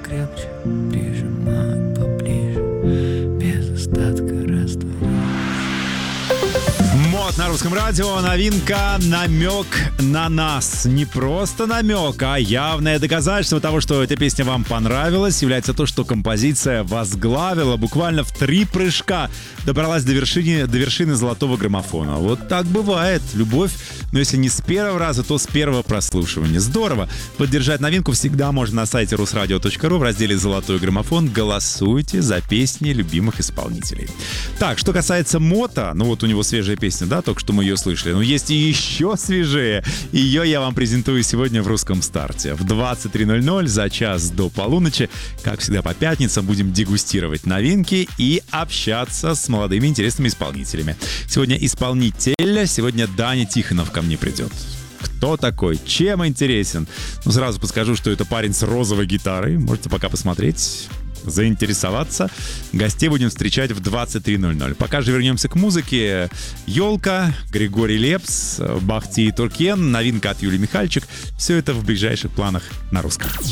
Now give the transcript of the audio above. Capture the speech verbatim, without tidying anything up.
крепче, прижимай поближе, без остатка растворяй. Мод на русском радио. Новинка «Намек на нас». Не просто намек, а явное доказательство того, что эта песня вам понравилась, является то, что композиция возглавила буквально в три прыжка. Добралась до вершины, до вершины золотого граммофона. Вот так бывает. Любовь, но если не с первого раза, то с первого прослушивания. Здорово. Поддержать новинку всегда можно на сайте русрадио точка ру в разделе «Золотой граммофон». Голосуйте за песни любимых исполнителей. Так, что касается Мота, ну вот у него свежая песня, да, только что мы ее слышали. Но есть и еще свежее. Ее я вам презентую сегодня в русском старте. В двадцать три ноль ноль за час до полуночи, как всегда по пятницам, будем дегустировать новинки и общаться с молодыми интересными исполнителями. Сегодня исполнитель, сегодня Даня Тихонов ко мне придет. Кто такой? Чем интересен? Ну, сразу подскажу, что это парень с розовой гитарой. Можете пока посмотреть, заинтересоваться. Гостей будем встречать в двадцать три ноль ноль. Пока же вернемся к музыке. «Елка», Григорий Лепс, Бахти и Туркен, новинка от Юлии Михальчик. Все это в ближайших планах на русском.